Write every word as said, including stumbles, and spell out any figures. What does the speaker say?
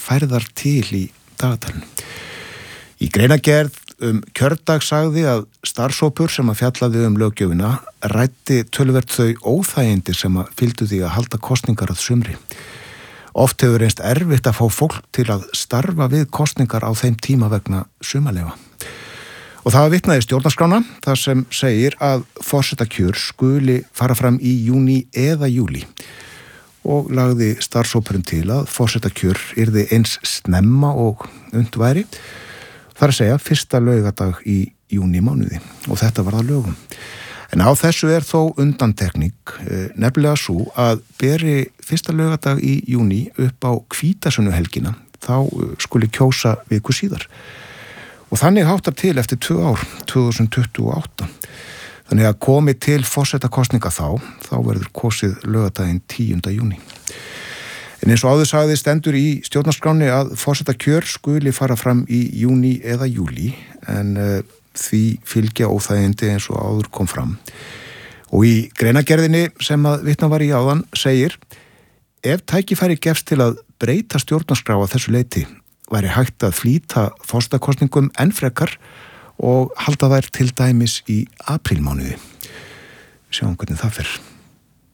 færðar til í dagatalinu. Í greinagerð um kjördag sagði að starfshópur sem að fjallaði um löggjöfina ræddi töluvert þau óþægindi sem að fylgdu því að halda kosningar að sumri. Oft hefur reynst erfitt að fá fólk til að starfa við kosningar á þeim tíma vegna sumarleyfa. Og það vitnaði stjórnarskrána þar sem segir að forsetakjör skuli fara fram í júní eða júlí og lagði starfshópurinn til að forsetakjör yrði eins snemma og und væri. Það er að segja fyrsta laugardag í júní mánuði og þetta var það lögum. En á þessu er þó undantekning, nefnilega svo að beri fyrsta laugardag í júní upp á hvítasunnuhelgina, þá skuli kjósa viku síðar. Og þannig háttar til eftir tvö ár, tvö þúsund tuttugu og átta. Þannig að komi til forsetakosninga þá, þá verður kosið laugardaginn tíunda júní. En eins og áður sagði stendur í stjórnarskráni að forsetakjör skuli fara fram í júní eða júlí, en uh, því fylgja óþægindi eins og áður kom fram. Og í greinagerðinni sem að vitna var í áðan segir, ef tækifæri gefst til að breyta stjórnarskrá að þessu leyti, væri hægt að flýta forsetakosningum enn frekar og halda þær til dæmis í aprílmánuði. Sjáum hvernig það fer.